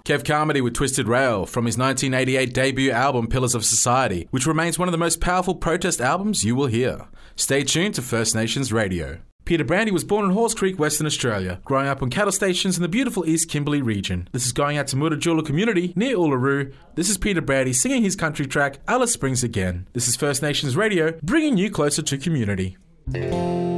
Kev Carmody with Twisted Rail from his 1988 debut album Pillars of Society, which remains one of the most powerful protest albums you will hear. Stay tuned to First Nations Radio. Peter Brandy was born in Halls Creek, Western Australia, growing up on cattle stations in the beautiful East Kimberley region. This is going out to Mutijula community near Uluru. This is Peter Brandy singing his country track, Alice Springs Again. This is First Nations Radio, bringing you closer to community.